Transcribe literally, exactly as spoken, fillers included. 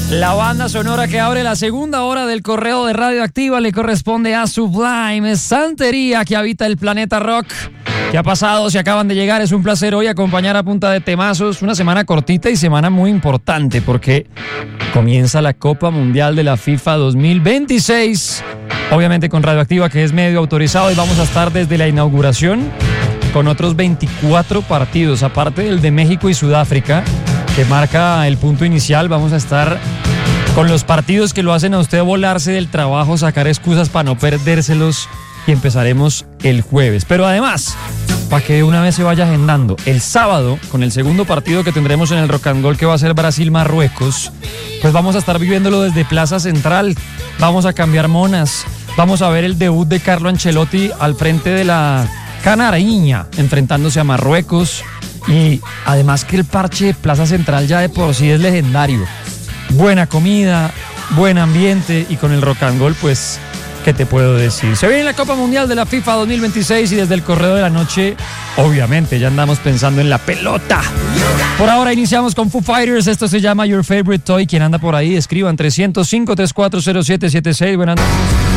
La banda sonora que abre la segunda hora del correo de Radioactiva le corresponde a Sublime, santería que habita el planeta rock. ¿Qué ha pasado? Si acaban de llegar, es un placer hoy acompañar a punta de temazos. Una semana cortita y semana muy importante porque comienza la Copa Mundial de la FIFA dos mil veintiséis. Obviamente con Radioactiva, que es medio autorizado, y vamos a estar desde la inauguración con otros veinticuatro partidos, aparte del de México y Sudáfrica, que marca el punto inicial. Vamos a estar con los partidos que lo hacen a usted volarse del trabajo, sacar excusas para no perdérselos, y empezaremos el jueves. Pero además, para que de una vez se vaya agendando, el sábado, con el segundo partido que tendremos en el Rock and Roll, que va a ser Brasil-Marruecos, pues vamos a estar viviéndolo desde Plaza Central. Vamos a cambiar monas, vamos a ver el debut de Carlo Ancelotti al frente de la Canariña, enfrentándose a Marruecos. Y además que el parche de Plaza Central ya de por sí es legendario. Buena comida, buen ambiente, y con el Rock and Roll, pues, ¿qué te puedo decir? Se viene la Copa Mundial de la FIFA dos mil veintiséis y desde el correo de la noche, obviamente, ya andamos pensando en la pelota. Por ahora iniciamos con Foo Fighters. Esto se llama Your Favorite Toy. Quien anda por ahí, escriban tres cero cinco, tres cuatro cero siete siete seis. Buenas noches.